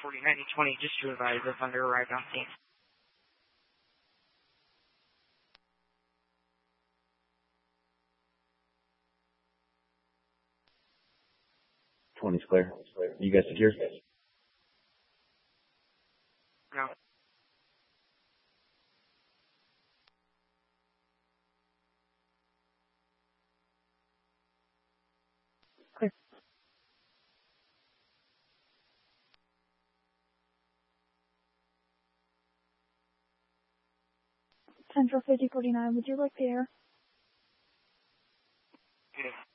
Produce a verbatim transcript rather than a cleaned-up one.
forty-nine twenty, just to advise if under arrived on scene. twenty's clear. You guys secure? No. Clear. Central fifty forty-nine, would you like the air? Yeah.